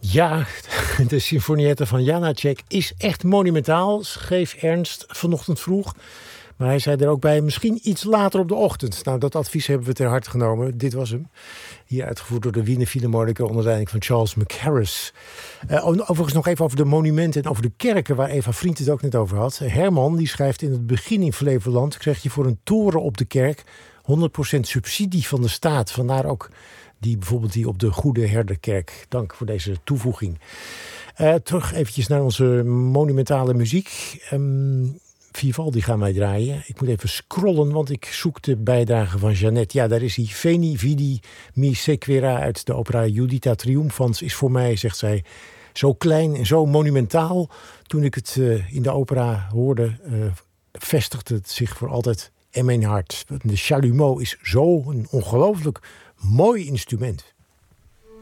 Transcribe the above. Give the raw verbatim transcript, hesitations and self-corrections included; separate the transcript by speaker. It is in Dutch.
Speaker 1: Ja, de Sinfonietta van Janáček is echt monumentaal, schreef Ernst vanochtend vroeg. Maar hij zei er ook bij, misschien iets later op de ochtend. Nou, dat advies hebben we ter harte genomen. Dit was hem. Hier uitgevoerd door de Wiener Philharmoniker onder leiding van Charles Mackerras. Uh, overigens nog even over de monumenten en over de kerken, waar Eva Vriend het ook net over had. Herman die schrijft in het begin in Flevoland, kreeg je voor een toren op de kerk honderd procent subsidie van de staat. Vandaar ook die bijvoorbeeld die op de Goede Herderkerk. Dank voor deze toevoeging. Uh, terug eventjes naar onze monumentale muziek. Um, Vivaldi gaan wij draaien. Ik moet even scrollen, want ik zoek de bijdrage van Jeannette. Ja, daar is hij. Veni, vidi, mi sequera uit de opera Judita Triumphans is voor mij, zegt zij, zo klein en zo monumentaal. Toen ik het uh, in de opera hoorde, uh, vestigde het zich voor altijd in mijn hart. De chalumeau is zo een ongelooflijk mooi instrument.